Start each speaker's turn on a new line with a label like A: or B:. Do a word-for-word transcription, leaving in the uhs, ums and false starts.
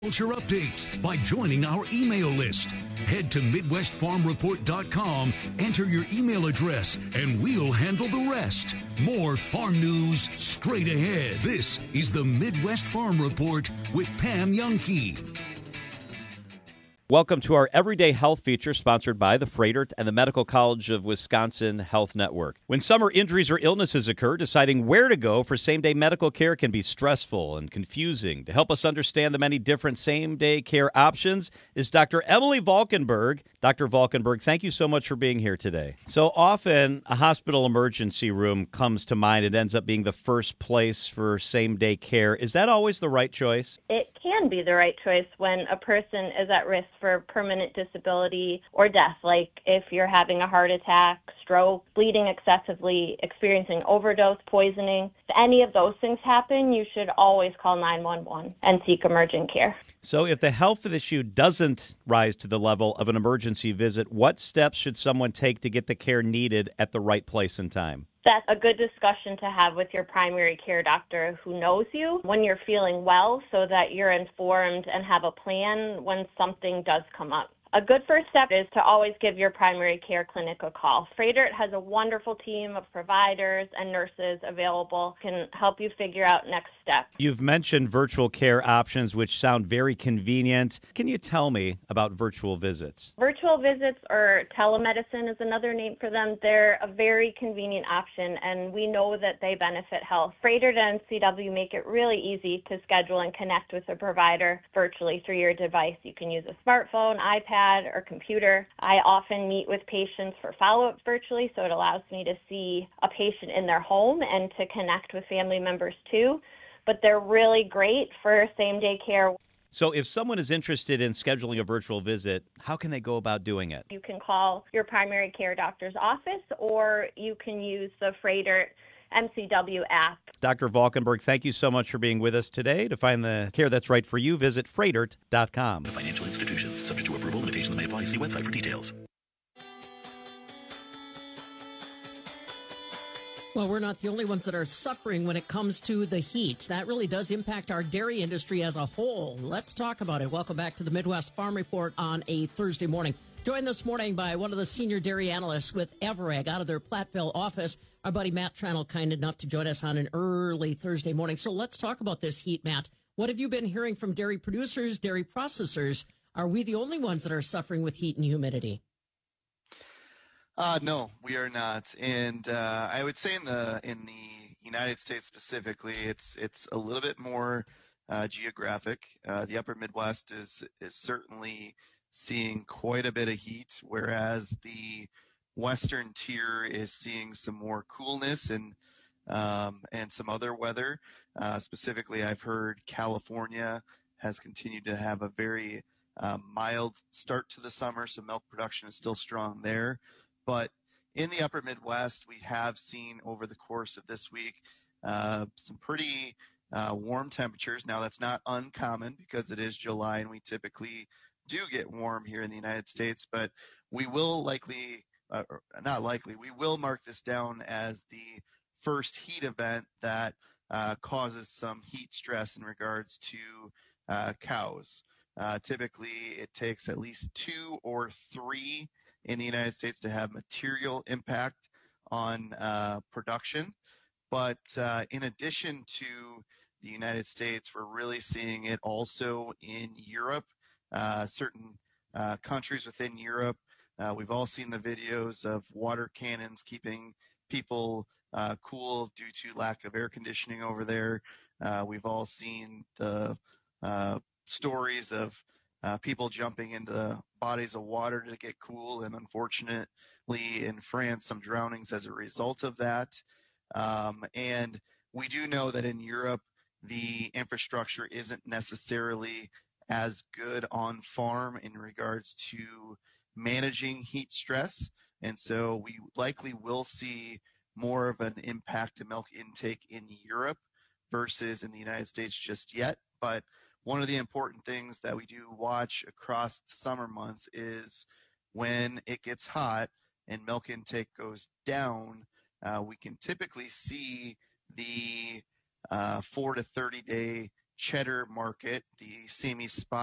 A: Culture updates by joining our email list. Head to Midwest Farm Report dot com, enter your email address, and we'll handle the rest. More farm news straight ahead. This is the Midwest Farm Report with Pam Youngkey.
B: Welcome to our Everyday Health feature sponsored by the Froedtert and the Medical College of Wisconsin Health Network. When summer injuries or illnesses occur, deciding where to go for same-day medical care can be stressful and confusing. To help us understand the many different same-day care options is Doctor Emily Valkenburg. Doctor Valkenburg, thank you so much for being here today. So often, a hospital emergency room comes to mind. It ends up being the first place for same-day care. Is that always the right choice?
C: It can be the right choice when a person is at risk for permanent disability or death, like if you're having a heart attack, stroke, bleeding excessively, experiencing overdose, poisoning. If any of those things happen, you should always call nine one one and seek emergent care.
B: So if the health issue doesn't rise to the level of an emergency visit, what steps should someone take to get the care needed at the right place and time?
C: That's a good discussion to have with your primary care doctor who knows you when you're feeling well, so that you're informed and have a plan when something does come up. A good first step is to always give your primary care clinic a call. Froedtert has a wonderful team of providers and nurses available, can help you figure out next steps.
B: You've mentioned virtual care options, which sound very convenient. Can you tell me about virtual visits?
C: Virtual visits, or telemedicine is another name for them. They're a very convenient option, and we know that they benefit health. Froedtert and N C W make it really easy to schedule and connect with a provider virtually through your device. You can use a smartphone, iPad, or computer. I often meet with patients for follow-up virtually, so it allows me to see a patient in their home and to connect with family members too. But they're really great for same-day care.
B: So if someone is interested in scheduling a virtual visit, how can they go about doing it?
C: You can call your primary care doctor's office, or you can use the Froedtert M C W app.
B: Doctor Valkenburg, thank you so much for being with us today. To find the care that's right for you, visit Froedtert dot com.
D: Financial institutions, subject to approval, limitations may apply. See website for details.
E: Well, we're not the only ones that are suffering when it comes to the heat. That really does impact our dairy industry as a whole. Let's talk about it. Welcome back to the Midwest Farm Report on a Thursday morning. Joined this morning by one of the senior dairy analysts with Evereg out of their Platteville office. Our buddy Matt Tranel, kind enough to join us on an early Thursday morning. So let's talk about this heat, Matt. What have you been hearing from dairy producers, dairy processors? Are we the only ones that are suffering with heat and humidity?
F: Uh, no, we are not. And uh, I would say in the in the United States specifically, it's it's a little bit more uh, geographic. Uh, the upper Midwest is is certainly seeing quite a bit of heat, whereas the western tier is seeing some more coolness and um, and some other weather. Uh, specifically, I've heard California has continued to have a very uh, mild start to the summer, so milk production is still strong there. But in the upper Midwest, we have seen over the course of this week uh, some pretty uh, warm temperatures. Now, that's not uncommon because it is July and we typically do get warm here in the United States, but we will likely, uh, not likely, we will mark this down as the first heat event that uh, causes some heat stress in regards to uh, cows. Uh, typically, it takes at least two or three in the United States to have material impact on uh, production. But uh, in addition to the United States, we're really seeing it also in Europe. Uh, certain uh, countries within Europe, uh, we've all seen the videos of water cannons keeping people uh, cool due to lack of air conditioning over there. Uh, we've all seen the uh, stories of uh, people jumping into bodies of water to get cool, and unfortunately in France, some drownings as a result of that. Um, and we do know that in Europe, the infrastructure isn't necessarily as good on farm in regards to managing heat stress. And so we likely will see more of an impact to milk intake in Europe versus in the United States just yet. But one of the important things that we do watch across the summer months is when it gets hot and milk intake goes down, uh, we can typically see the uh, four to thirty day cheddar market, the C M E spot